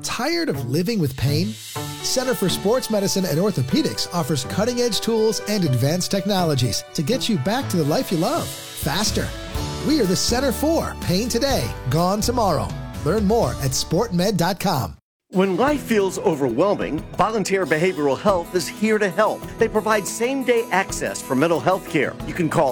Tired of living with pain? Center for Sports Medicine and Orthopedics offers cutting-edge tools and advanced technologies to get you back to the life you love, faster. We are the Center for Pain Today, Gone Tomorrow. Learn more at sportmed.com. When life feels overwhelming, Volunteer Behavioral Health is here to help. They provide same-day access for mental health care. You can call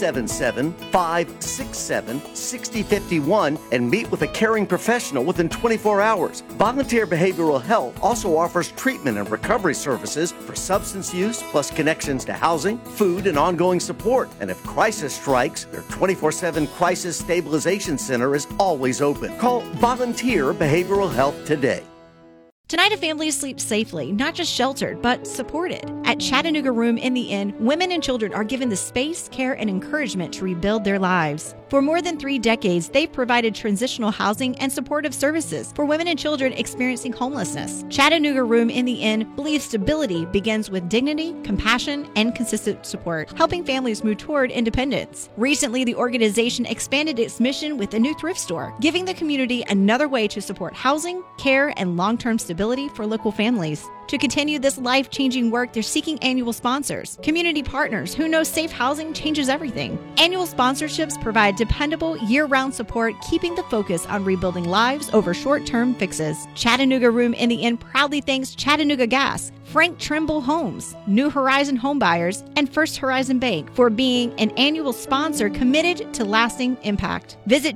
877-567-6051 and meet with a caring professional within 24 hours. Volunteer Behavioral Health also offers treatment and recovery services for substance use, plus connections to housing, food, and ongoing support. And if crisis strikes, their 24/7 Crisis Stabilization Center is always open. Call Volunteer Behavioral Health today. Tonight, a family sleeps safely, not just sheltered, but supported. At Chattanooga Room in the Inn, women and children are given the space, care, and encouragement to rebuild their lives. For more than 3 decades, they've provided transitional housing and supportive services for women and children experiencing homelessness. Chattanooga Room in the Inn believes stability begins with dignity, compassion, and consistent support, helping families move toward independence. Recently, the organization expanded its mission with a new thrift store, giving the community another way to support housing, care, and long-term stability for local families. To continue this life-changing work, they're seeking annual sponsors, community partners who know safe housing changes everything. Annual sponsorships provide dependable, year-round support, keeping the focus on rebuilding lives over short-term fixes. Chattanooga Room in the Inn proudly thanks Chattanooga Gas, Frank Trimble Homes, New Horizon Homebuyers, and First Horizon Bank for being an annual sponsor committed to lasting impact. Visit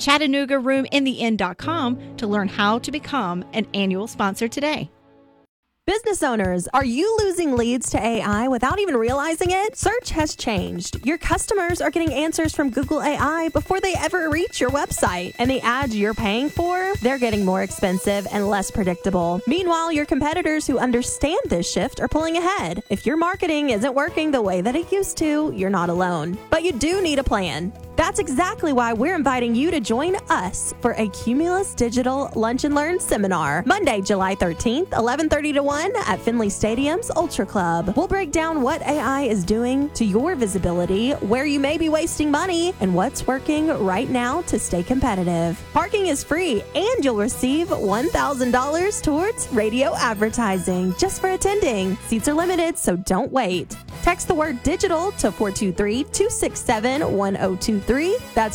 ChattanoogaRoomInTheInn.com to learn how to become an annual sponsor today. Business owners, are you losing leads to AI without even realizing it? Search has changed. Your customers are getting answers from Google AI before they ever reach your website. And the ads you're paying for, they're getting more expensive and less predictable. Meanwhile, your competitors who understand this shift are pulling ahead. If your marketing isn't working the way that it used to, you're not alone. But you do need a plan. That's exactly why we're inviting you to join us for a Cumulus Digital Lunch and Learn seminar, Monday, July 13th, 11:30 to 1 at Finley Stadium's Ultra Club. We'll break down what AI is doing to your visibility, where you may be wasting money, and what's working right now to stay competitive. Parking is free, and you'll receive $1,000 towards radio advertising just for attending. Seats are limited, so don't wait. Text the word digital to 423-267-1023. That's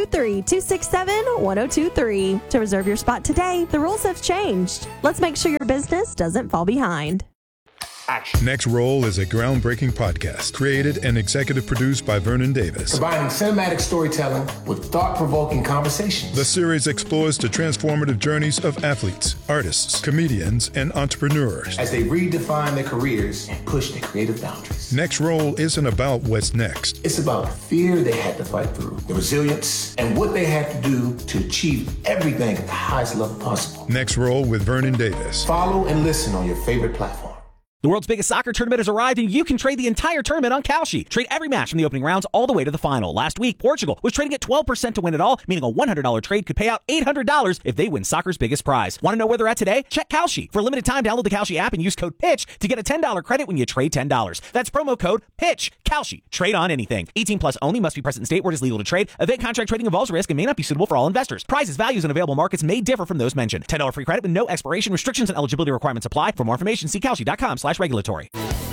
423-267-1023 to reserve your spot today. The rules have changed. Let's make sure your business doesn't fall behind. Action. Next Roll is a groundbreaking podcast created and executive produced by Vernon Davis. Combining cinematic storytelling with thought-provoking conversations. The series explores the transformative journeys of athletes, artists, comedians, and entrepreneurs as they redefine their careers and push their creative boundaries. Next Roll isn't about what's next. It's about the fear they had to fight through, the resilience, and what they had to do to achieve everything at the highest level possible. Next Roll with Vernon Davis. Follow and listen on your favorite platform. The world's biggest soccer tournament has arrived, and you can trade the entire tournament on Kalshi. Trade every match from the opening rounds all the way to the final. Last week, Portugal was trading at 12% to win it all, meaning a $100 trade could pay out $800 if they win soccer's biggest prize. Want to know where they're at today? Check Kalshi. For a limited time, download the Kalshi app and use code PITCH to get a $10 credit when you trade $10. That's promo code PITCH. Kalshi. Trade on anything. 18 plus only. Must be present in state where it is legal to trade. Event contract trading involves risk and may not be suitable for all investors. Prices, values, and available markets may differ from those mentioned. $10 free credit with no expiration. Restrictions and eligibility requirements apply. For more information, see kalshi.com/regulatory.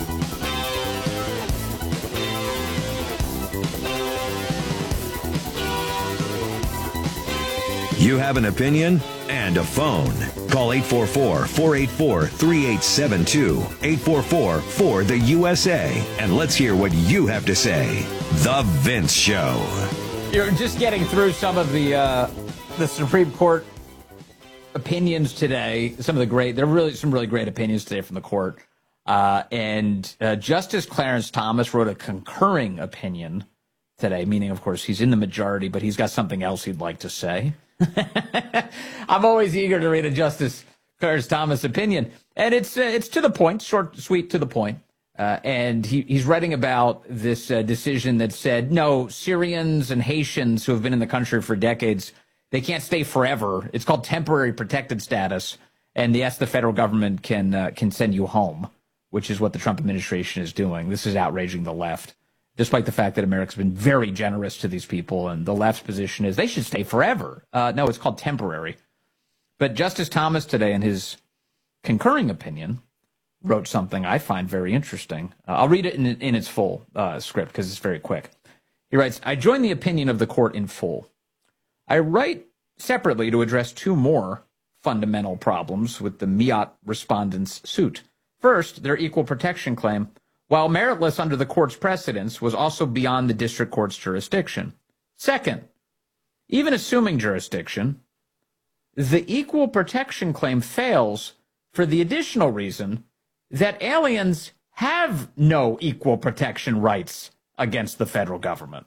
You have an opinion and a phone. Call 844-484-3872. 844-4-THE-USA. And let's hear what you have to say. The Vince Show. You're just getting through some of the Supreme Court opinions today. There are some really great opinions today from the court. And Justice Clarence Thomas wrote a concurring opinion today, meaning, of course, he's in the majority, but he's got something else he'd like to say. I'm always eager to read a Justice Clarence Thomas opinion, and it's to the point, short, sweet, to the point. And he's writing about this decision that said, no, Syrians and Haitians who have been in the country for decades, they can't stay forever. It's called temporary protected status, and yes, the federal government can send you home, which is what the Trump administration is doing. This is outraging the left, despite the fact that America's been very generous to these people, and the left's position is they should stay forever. No, it's called temporary. But Justice Thomas today in his concurring opinion, wrote something I find very interesting. I'll read it in its full script because it's very quick. He writes, I join the opinion of the court in full. I write separately to address two more fundamental problems with the Miot respondents' suit. First, their equal protection claim, while meritless under the court's precedents, was also beyond the district court's jurisdiction. Second, even assuming jurisdiction, the equal protection claim fails for the additional reason that aliens have no equal protection rights against the federal government.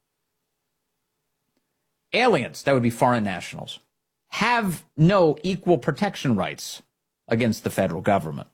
Aliens, that would be foreign nationals, have no equal protection rights against the federal government.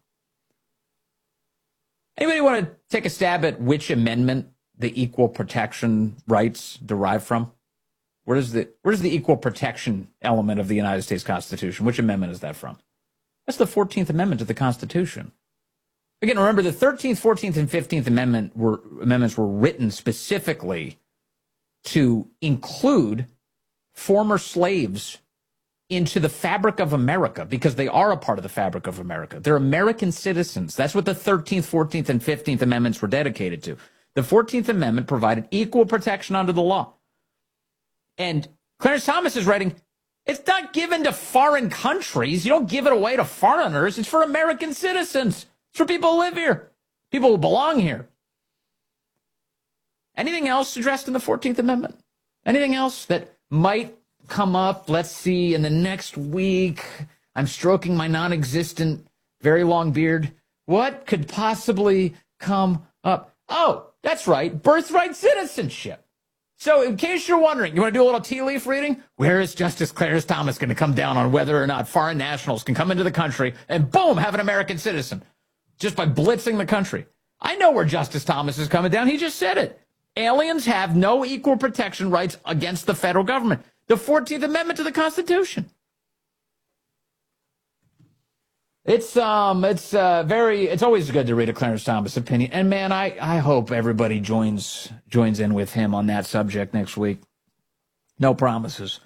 Anybody want to take a stab at which amendment the equal protection rights derive from? Where's the equal protection element of the United States Constitution? Which amendment is that from? That's the 14th Amendment to the Constitution. Again, remember the 13th, 14th, and 15th amendments were written specifically to include former slaves into the fabric of America because they are a part of the fabric of America. They're American citizens. That's what the 13th, 14th, and 15th amendments were dedicated to. The 14th Amendment provided equal protection under the law. And Clarence Thomas is writing, it's not given to foreign countries. You don't give it away to foreigners. It's for American citizens. It's for people who live here, people who belong here. Anything else addressed in the 14th Amendment? Anything else that might come up, let's see, in the next week? I'm stroking my non-existent, very long beard. What could possibly come up? Oh, that's right, birthright citizenship. So in case you're wondering, you want to do a little tea leaf reading? Where is Justice Clarence Thomas going to come down on whether or not foreign nationals can come into the country and boom, have an American citizen just by blitzing the country? I know where Justice Thomas is coming down. He just said it. Aliens have no equal protection rights against the federal government. The 14th Amendment to the Constitution. It's always good to read a Clarence Thomas opinion. And man, I hope everybody joins in with him on that subject next week. No promises,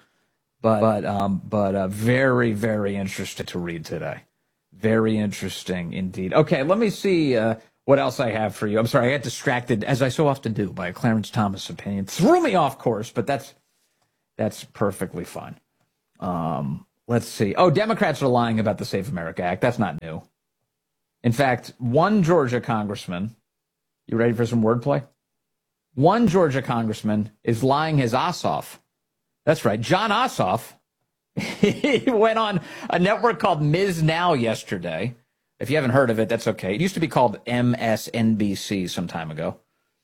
but very, very interesting to read today. Very interesting indeed. Okay, let me see what else I have for you. I'm sorry, I got distracted, as I so often do, by a Clarence Thomas opinion. Threw me off course, but that's perfectly fine. Let's see. Oh, Democrats are lying about the Save America Act. That's not new. In fact, one Georgia congressman, you ready for some wordplay? One Georgia congressman is lying his ass off. That's right. Jon Ossoff, he went on a network called Ms. Now yesterday. If you haven't heard of it, that's okay. It used to be called MSNBC some time ago.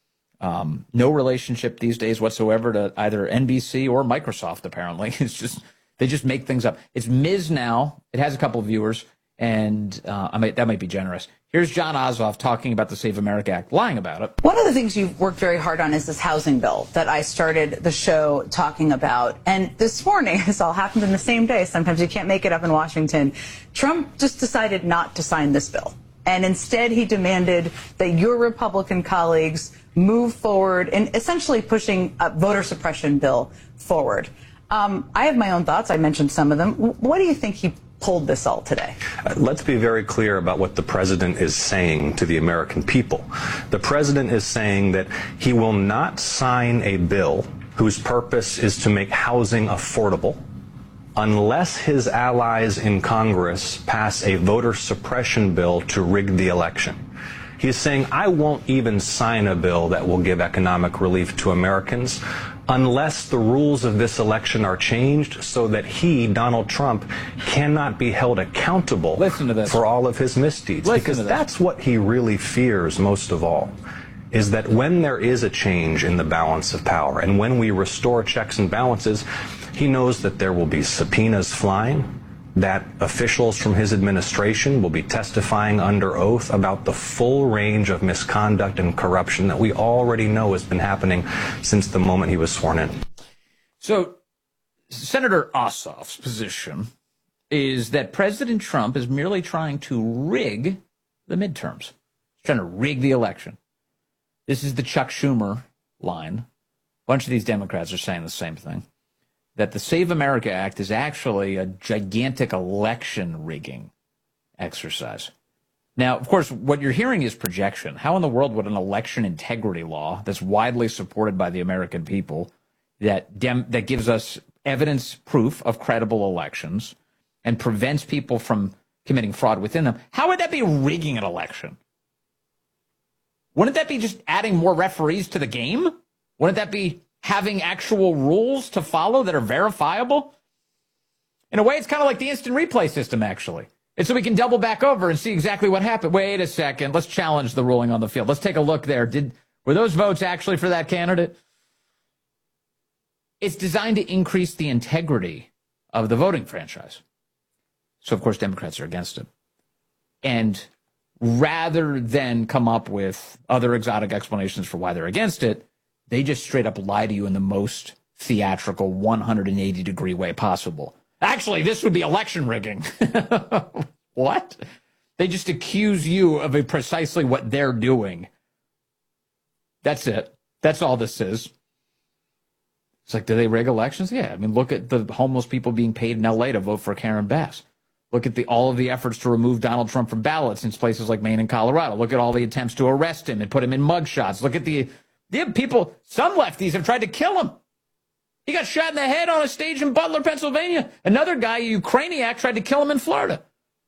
No relationship these days whatsoever to either NBC or Microsoft, apparently. They just make things up. It's Ms. Now. It has a couple of viewers, and that might be generous. Here's Jon Ossoff talking about the Save America Act, lying about it. One of the things you've worked very hard on is this housing bill that I started the show talking about. And this morning, this all happened in the same day. Sometimes you can't make it up in Washington. Trump just decided not to sign this bill. And instead, he demanded that your Republican colleagues move forward in essentially pushing a voter suppression bill forward. I have my own thoughts. I mentioned some of them. What do you think he pulled this all today? Let's be very clear about what the president is saying to the American people. The president is saying that he will not sign a bill whose purpose is to make housing affordable unless his allies in Congress pass a voter suppression bill to rig the election. He's saying, I won't even sign a bill that will give economic relief to Americans unless the rules of this election are changed so that he, Donald Trump, cannot be held accountable for all of his misdeeds. Because that's what he really fears most of all, is that when there is a change in the balance of power and when we restore checks and balances, he knows that there will be subpoenas flying, that officials from his administration will be testifying under oath about the full range of misconduct and corruption that we already know has been happening since the moment he was sworn in. So Senator Ossoff's position is that President Trump is merely trying to rig the midterms. He's trying to rig the election. This is the Chuck Schumer line. A bunch of these Democrats are saying the same thing, that the Save America Act is actually a gigantic election rigging exercise. Now, of course, what you're hearing is projection. How in the world would an election integrity law that's widely supported by the American people, that gives us evidence, proof of credible elections, and prevents people from committing fraud within them, how would that be rigging an election? Wouldn't that be just adding more referees to the game? Wouldn't that be having actual rules to follow that are verifiable? In a way, it's kind of like the instant replay system, actually. And so we can double back over and see exactly what happened. Wait a second. Let's challenge the ruling on the field. Let's take a look there. Were those votes actually for that candidate? It's designed to increase the integrity of the voting franchise. So, of course, Democrats are against it. And rather than come up with other exotic explanations for why they're against it, they just straight up lie to you in the most theatrical 180-degree way possible. Actually, this would be election rigging. What? They just accuse you of precisely what they're doing. That's it. That's all this is. It's like, do they rig elections? Yeah. I mean, look at the homeless people being paid in L.A. to vote for Karen Bass. Look at all of the efforts to remove Donald Trump from ballots in places like Maine and Colorado. Look at all the attempts to arrest him and put him in mugshots. Look at the people, some lefties have tried to kill him. He got shot in the head on a stage in Butler, Pennsylvania. Another guy, a Ukrainian, tried to kill him in Florida.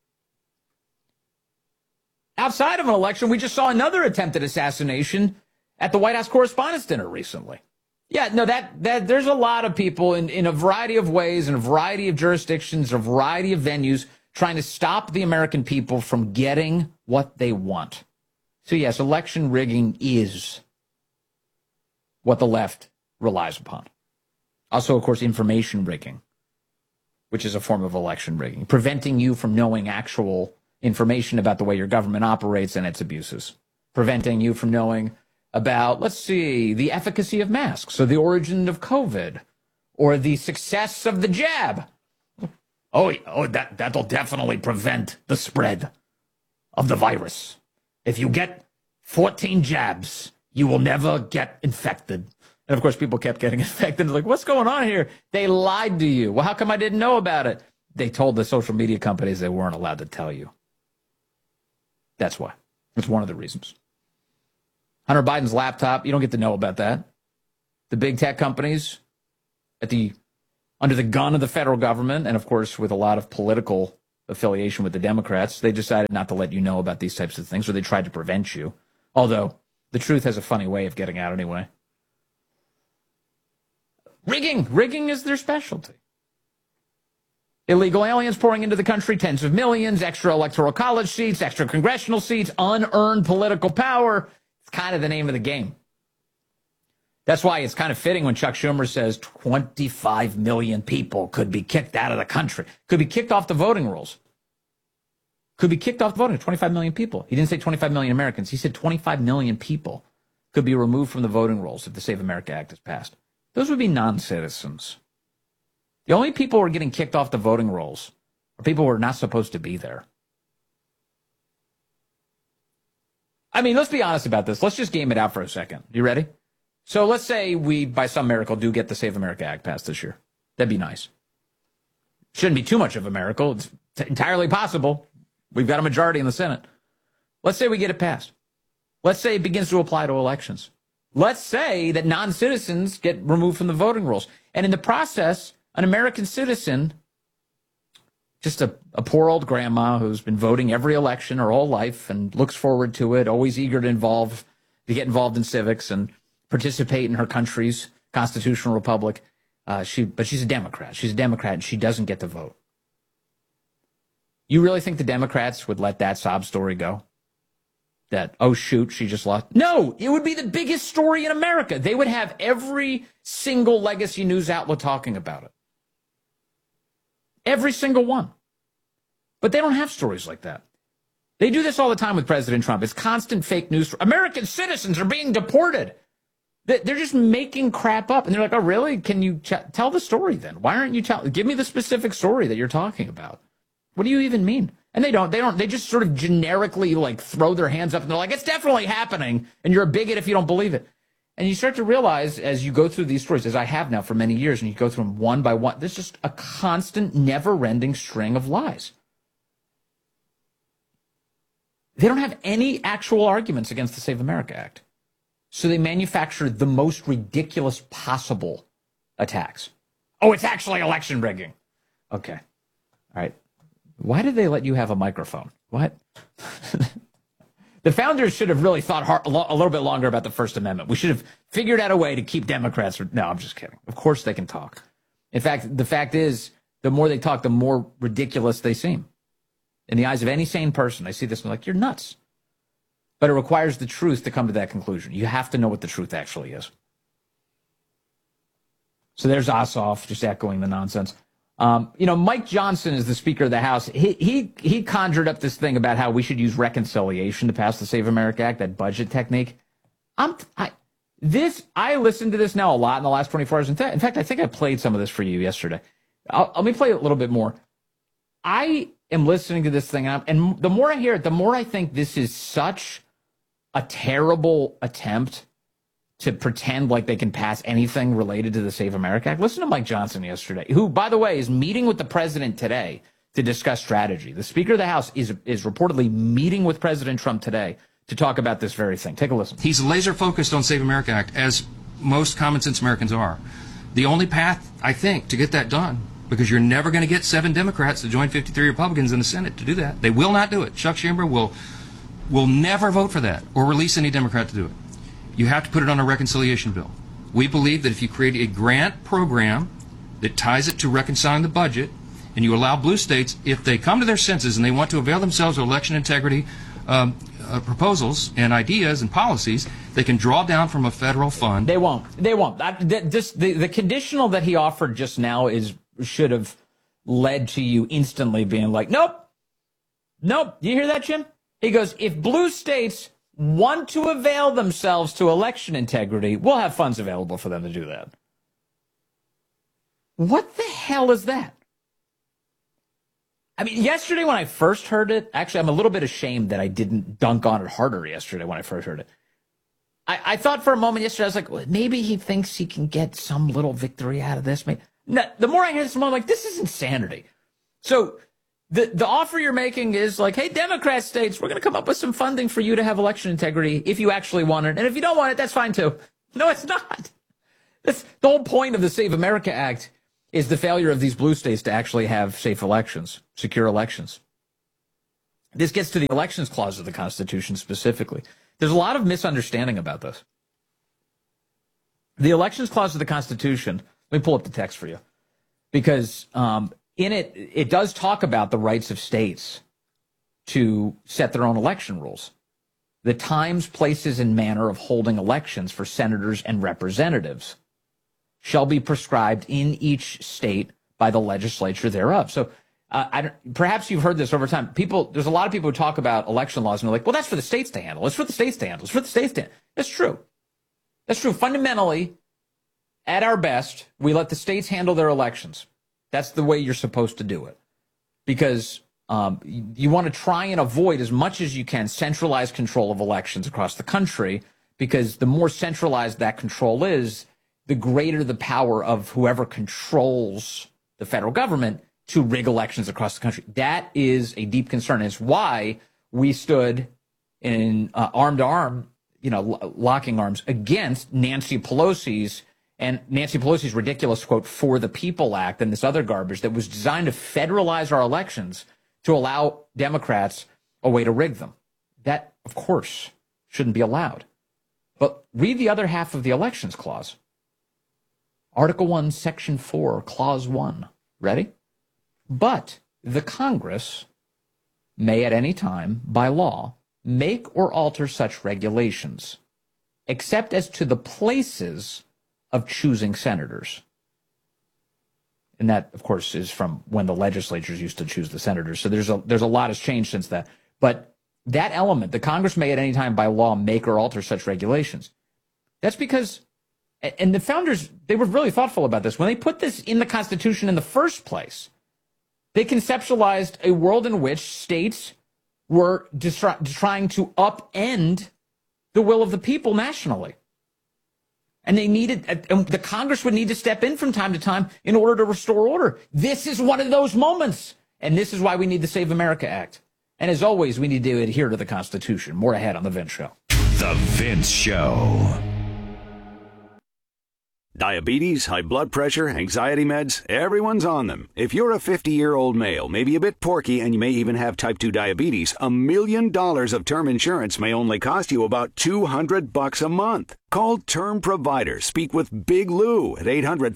Outside of an election, we just saw another attempted assassination at the White House Correspondents' Dinner recently. Yeah, no, that there's a lot of people in a variety of ways, in a variety of jurisdictions, a variety of venues, trying to stop the American people from getting what they want. So yes, election rigging is what the left relies upon. Also, of course, information rigging, which is a form of election rigging, preventing you from knowing actual information about the way your government operates and its abuses, preventing you from knowing about, let's see, the efficacy of masks, or the origin of COVID, or the success of the jab. That'll definitely prevent the spread of the virus. If you get 14 jabs, you will never get infected. And, of course, people kept getting infected. Like, what's going on here? They lied to you. Well, how come I didn't know about it? They told the social media companies they weren't allowed to tell you. That's why. That's one of the reasons. Hunter Biden's laptop, you don't get to know about that. The big tech companies under the gun of the federal government, and, of course, with a lot of political affiliation with the Democrats, they decided not to let you know about these types of things, or they tried to prevent you. Although the truth has a funny way of getting out anyway. Rigging is their specialty. Illegal aliens pouring into the country, tens of millions, extra electoral college seats, extra congressional seats, unearned political power. It's kind of the name of the game. That's why it's kind of fitting when Chuck Schumer says 25 million people could be kicked out of the country, could be kicked off the voting rolls. Could be kicked off the voting, 25 million people. He didn't say 25 million Americans. He said 25 million people could be removed from the voting rolls if the Save America Act is passed. Those would be non-citizens. The only people who are getting kicked off the voting rolls are people who are not supposed to be there. I mean, let's be honest about this. Let's just game it out for a second. You ready? So let's say we, by some miracle, do get the Save America Act passed this year. That'd be nice. Shouldn't be too much of a miracle. It's entirely possible. We've got a majority in the Senate. Let's say we get it passed. Let's say it begins to apply to elections. Let's say that non-citizens get removed from the voting rolls. And in the process, an American citizen, just a poor old grandma who's been voting every election her whole life and looks forward to it, always eager to get involved in civics and participate in her country's constitutional republic. But she's a Democrat. She's a Democrat, and she doesn't get to vote. You really think the Democrats would let that sob story go? That, oh, shoot, she just lost. No, it would be the biggest story in America. They would have every single legacy news outlet talking about it. Every single one. But they don't have stories like that. They do this all the time with President Trump. It's constant fake news. American citizens are being deported. They're just making crap up. And they're like, oh, really? Can you tell the story then? Why aren't you give me the specific story that you're talking about? What do you even mean? And they don't. They just sort of generically throw their hands up and they're like, it's definitely happening. And you're a bigot if you don't believe it. And you start to realize as you go through these stories, as I have now for many years, and you go through them one by one, there's just a constant, never-ending string of lies. They don't have any actual arguments against the Save America Act. So they manufacture the most ridiculous possible attacks. Oh, it's actually election rigging. Okay. All right. Why did they let you have a microphone? What? The founders should have really thought a little bit longer about the First Amendment. We should have figured out a way to keep Democrats. No, I'm just kidding. Of course they can talk. In fact, the fact is, the more they talk, the more ridiculous they seem. In the eyes of any sane person, I see this and I'm like, you're nuts. But it requires the truth to come to that conclusion. You have to know what the truth actually is. So there's Ossoff just echoing the nonsense. Mike Johnson is the Speaker of the House. He conjured up this thing about how we should use reconciliation to pass the Save America Act, that budget technique. I listened to this now a lot in the last 24 hours. In fact, I think I played some of this for you yesterday. Let me play it a little bit more. I am listening to this thing, and the more I hear it, the more I think this is such a terrible attempt to pretend like they can pass anything related to the Save America Act. Listen to Mike Johnson yesterday, who, by the way, is meeting with the president today to discuss strategy. The Speaker of the House is reportedly meeting with President Trump today to talk about this very thing. Take a listen. He's laser focused on Save America Act, as most common sense Americans are. The only path, I think, to get that done, because you're never going to get 7 Democrats to join 53 Republicans in the Senate to do that. They will not do it. Chuck Schumer will never vote for that or release any Democrat to do it. You have to put it on a reconciliation bill. We believe that if you create a grant program that ties it to reconciling the budget, and you allow blue states, if they come to their senses and they want to avail themselves of election integrity proposals and ideas and policies, they can draw down from a federal fund. They won't. The conditional that he offered just now should have led to you instantly being like, nope. You hear that, Jim? He goes, if blue states want to avail themselves to election integrity, we'll have funds available for them to do that. What the hell is that? I mean, yesterday when I first heard it, actually, I'm a little bit ashamed that I didn't dunk on it harder yesterday when I first heard it. I thought for a moment yesterday, I was like, well, maybe he thinks he can get some little victory out of this. No, the more I hear this, the more I'm like, this is insanity. So the offer you're making is like, hey, Democrat states, we're going to come up with some funding for you to have election integrity if you actually want it. And if you don't want it, that's fine too. No, it's not. That's the whole point of the Save America Act is the failure of these blue states to actually have safe elections, secure elections. This gets to the elections clause of the Constitution specifically. There's a lot of misunderstanding about this. The elections clause of the Constitution, let me pull up the text for you, because in it does talk about the rights of states to set their own election rules, the times, places, and manner of holding elections for senators and representatives shall be prescribed in each state by the legislature thereof. So perhaps you've heard this over time. There's a lot of people who talk about election laws and they're like, well, that's for the states to handle. It's for the states to handle. It's for the states to handle. That's true. That's true. Fundamentally, at our best, we let the states handle their elections. That's the way you're supposed to do it. Because you want to try and avoid as much as you can centralized control of elections across the country, because the more centralized that control is, the greater the power of whoever controls the federal government to rig elections across the country. That is a deep concern. It's why we stood in arm to arm, locking arms against Nancy Pelosi's ridiculous, quote, For the People Act and this other garbage that was designed to federalize our elections to allow Democrats a way to rig them. That, of course, shouldn't be allowed. But read the other half of the elections clause. Article 1, Section 4, Clause 1. Ready? But the Congress may at any time, by law, make or alter such regulations, except as to the places of choosing senators. And that, of course, is from when the legislatures used to choose the senators. So there's a lot has changed since that. But that element, the Congress may at any time by law make or alter such regulations. That's because, and the founders, they were really thoughtful about this. When they put this in the Constitution in the first place, they conceptualized a world in which states were trying to upend the will of the people nationally. And the Congress would need to step in from time to time in order to restore order. This is one of those moments. And this is why we need the Save America Act. And as always, we need to adhere to the Constitution. More ahead on The Vince Show. The Vince Show. Diabetes, high blood pressure, anxiety meds, everyone's on them. If you're a 50-year-old male, maybe a bit porky, and you may even have type 2 diabetes, $1 million of term insurance may only cost you about $200 a month. Call Term Provider. Speak with Big Lou at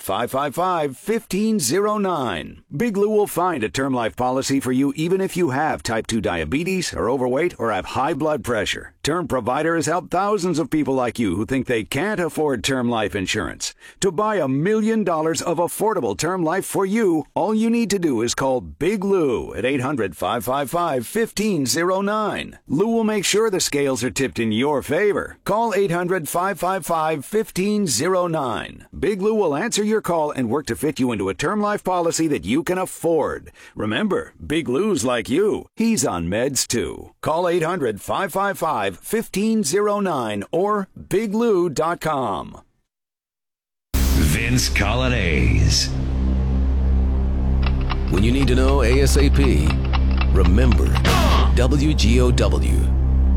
800-555-1509. Big Lou will find a term life policy for you even if you have type 2 diabetes, are overweight, or have high blood pressure. Term Provider has helped thousands of people like you who think they can't afford term life insurance. To buy $1 million of affordable term life for you, all you need to do is call Big Lou at 800-555-1509. Lou will make sure the scales are tipped in your favor. Call 800-555-1509. Big Lou will answer your call and work to fit you into a term life policy that you can afford. Remember, Big Lou's like you. He's on meds too. Call 800-555-1509 or biglou.com. Vince Colonnese. When you need to know ASAP, remember WGOW.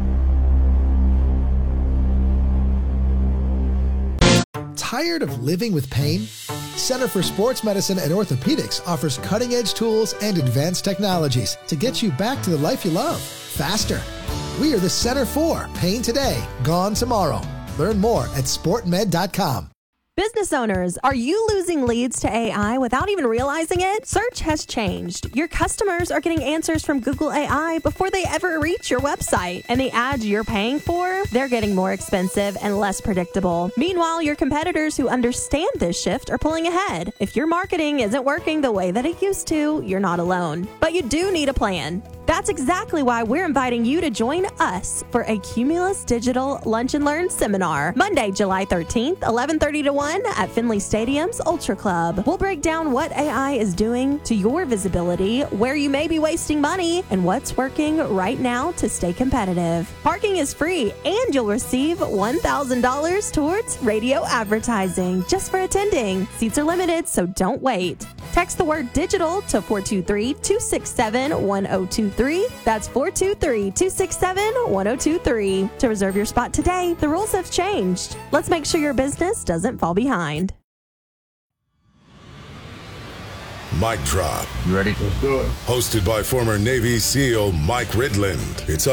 Tired of living with pain? Center for Sports Medicine and Orthopedics offers cutting-edge tools and advanced technologies to get you back to the life you love, faster. We are the Center for Pain Today, Gone Tomorrow. Learn more at sportmed.com. Business owners, are you losing leads to AI without even realizing it? Search has changed. Your customers are getting answers from Google AI before they ever reach your website. And the ads you're paying for, they're getting more expensive and less predictable. Meanwhile, your competitors who understand this shift are pulling ahead. If your marketing isn't working the way that it used to, you're not alone. But you do need a plan. That's exactly why we're inviting you to join us for a Cumulus Digital Lunch and Learn seminar, Monday, July 13th, 11:30 to 1 at Finley Stadium's Ultra Club. We'll break down what AI is doing to your visibility, where you may be wasting money, and what's working right now to stay competitive. Parking is free, and you'll receive $1,000 towards radio advertising just for attending. Seats are limited, so don't wait. Text the word digital to 423-267-1023. That's 423-267-1023 to reserve your spot today. The rules have changed. Let's make sure your business doesn't fall behind. Mic Drop. You ready? Let's do it. Hosted by former Navy SEAL Mike Ridland. It's